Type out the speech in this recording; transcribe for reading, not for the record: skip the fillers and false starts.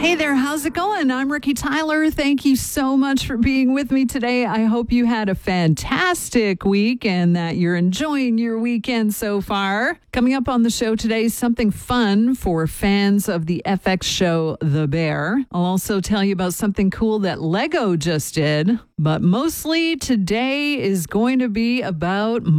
Hey there, how's it going? I'm Ricky Tyler. Thank you so much for being with me today. I hope you had a fantastic week and that you're enjoying your weekend so far. Coming up on the show today, something fun for fans of the FX show The Bear. I'll also tell you about something cool that Lego just did, but mostly today is going to be about